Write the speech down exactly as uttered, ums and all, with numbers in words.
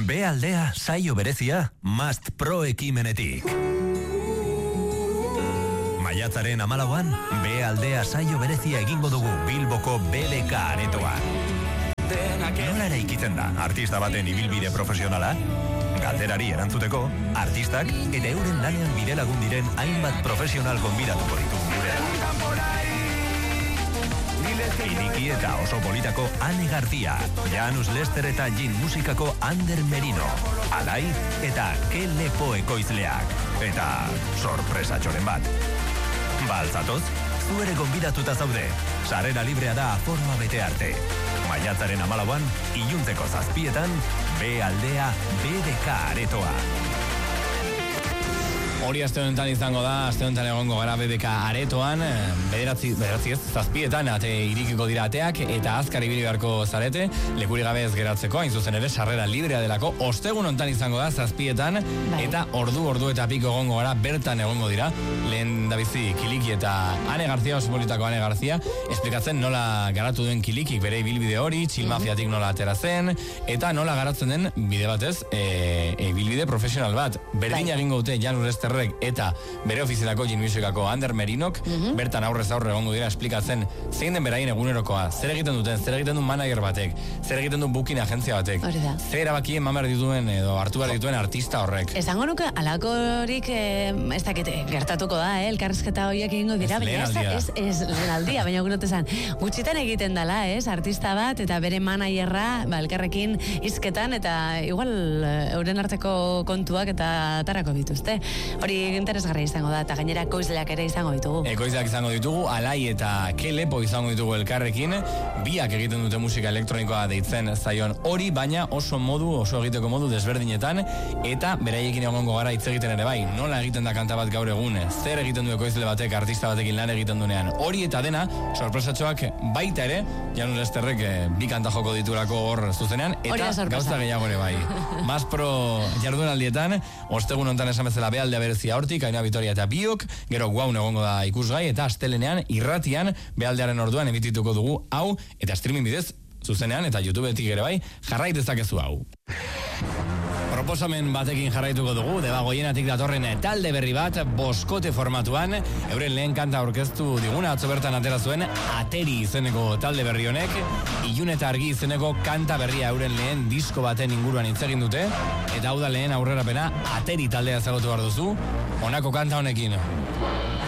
B aldea saio berezia Must Pro ekimenetik. Maiatzaren hamalauan, B aldea saio berezia egingo dugu Bilboko B D K aretoan. Nola eraikitzen da artista baten ibilbide profesionala? Galderari erantzuteko, artistak eta euren lanean bidelagun diren hainbat profesional gonbidatuko ditu gurean. Iriki eta oso politako Ane García, Janus Lester eta Gin musikako Ander Merino, Alai eta Ke Lepo ekoizleak, eta sorpresatxoren bat. Baltzatoz, zu ere gonbidatuta zaude, sarera librea da aforoa bete arte. Maiatzaren hamalauan, iluntzeko zazpietan, B aldea B D K aretoa. Hori aste honetan izango da, aste honetan egongo gara B D K aretoan, bederatzi, bederatzi ez, zazpietan ate irikiko dira ateak, eta azkar ibili beharko zarete, lekuri gabe ez geratzeko, hain zuzen ere, sarrera librea delako, ostegun honetan izango da, zazpietan, bai. Eta ordu, ordu eta piko egongo gara, bertan egongo dira, lehen dabizi Kiliki eta Ane García, oso politako Ane García, esplikatzen nola garatu duen Kilikik bere ibilbide hori, txilmafiatik nola atera zen, eta nola garatzen den, bide batez, e, e, ibilbide profesional bat, berdin bai. Egingo dute Janus Lester eta bere ofizialako Gin musikako Ander Merinok, mm-hmm. bertan aurrez aurre egongo dira esplikatzen zein den beraien egunerokoa, zer egiten duten, zer egiten duen manager batek, zer egiten duen booking agentzia batek, zer erabakien eman behar dituen edo hartu behar dituen artista horrek. Esango nuke alakorik eh, ez dakit gertatuko da, eh, elkarrizketa horiek egingo dira, baina ez, ez lehen aldia, baina gunote esan, gutxitan egiten dela, ez, artista bat eta bere managerra, ba, elkarrekin hizketan eta igual euren arteko kontuak eta atarako dituzte. Hori interesgarria izango da, eta gainera ekoizleak ere izango ditugu. Ekoizleak izango ditugu, Alai eta Ke Lepo izango ditugu elkarrekin, biak egiten dute musika elektronikoa deitzen zaion hori, baina oso modu, oso egiteko modu desberdinetan, eta beraiekin egongo gara hitz egiten ere bai, nola egiten da kanta bat gaur egun, zer egiten du ekoizle batek, artista batekin lan egiten duenean, hori eta dena, sorpresatxoak baita ere, Janus Lesterrek bi kanta joko ditulako hor zuzenean, eta gauza gehiago ere bai. Mas pro jardunaldietan, ostegun hontan esan bezala bealdea berezia hortik, Aina Vitoria eta biok, gero guaun egongo da ikusgai, eta astelenean irratian bealdearen orduan emitituko dugu hau, eta streaming bidez zuzenean, eta YouTubetik ere bai, jarrai dezakezu hau. Proposamen batekin jarraituko dugu, Debagoienatik datorren talde berri bat, boskote formatuan, euren lehen kanta aurkeztu diguna, atzo bertan atera zuen, Ateri izeneko talde berri honek, Ilun eta Argi izeneko kanta berria euren lehen disko baten inguruan hitz egin dute, eta hau da lehen aurrerapena, Ateri taldea ezagutu behar duzu, honako kanta honekin.